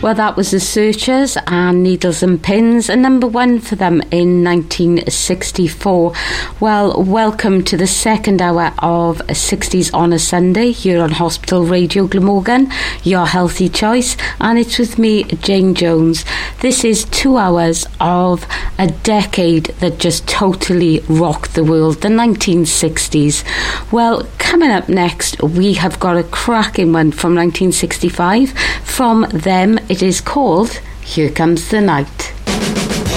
Well, that was the Searchers and Needles and Pins, a number one for them in 1964. Well, welcome to the second hour of 60s on a Sunday here on Hospital Radio Glamorgan, your healthy choice, and it's with me, Jane Jones. This is 2 hours of a decade that just totally rocked the world, the 1960s. Well, coming up next, we have got a cracking one from 1965. From them, it is called Here Comes the Night.